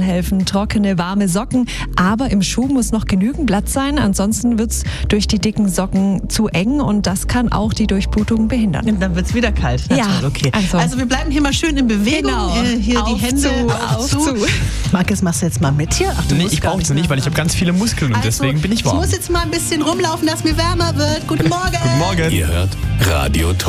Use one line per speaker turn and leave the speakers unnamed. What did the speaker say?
helfen trockene, warme Socken. Aber im Schuh muss noch genügend Platz sein, ansonsten wird es durch die dicken Socken zu eng und das kann auch die Durchblutung behindern.
Und dann wird es wieder kalt. Na
Ja,
toll, okay.
also
wir bleiben hier mal schön in Bewegung.
Genau.
Hier
Auf
die Hände
auf zu.
Markus, machst du jetzt mal mit hier? Ach, du
Nee,
musst
ich
gar
brauche es nicht, weil ich habe ganz viele Muskeln und deswegen bin ich warm.
Ich muss jetzt mal ein bisschen rumlaufen, dass mir wärmer wird. Guten Morgen.
Guten Morgen.
Ihr hört Radio